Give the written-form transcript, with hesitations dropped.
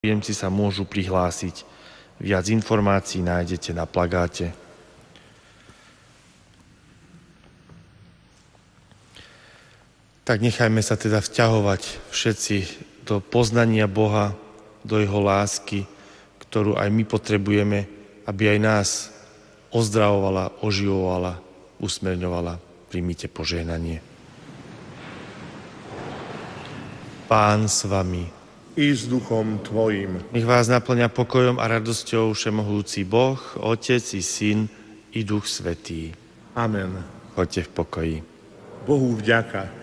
príjemci sa môžu prihlásiť. Viac informácií nájdete na plagáte. Tak nechajme sa teda vťahovať všetci do poznania Boha, do jeho lásky, ktorú aj my potrebujeme, aby aj nás ozdravovala, oživovala, usmerňovala. Príjmite požehnanie. Pán s vami. I s duchom tvojim. Nech vás naplňa pokojom a radosťou všemohúci Boh, Otec i Syn i Duch Svätý. Amen. Choďte v pokoji. Bohu vďaka.